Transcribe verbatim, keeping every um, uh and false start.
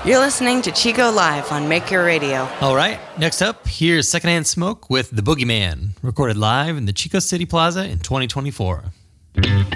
You're listening to Chico Live on Make Your Radio. All right, next up, here's Secondhand Smoke with The Boogeyman, recorded live in the Chico City Plaza in twenty twenty-four.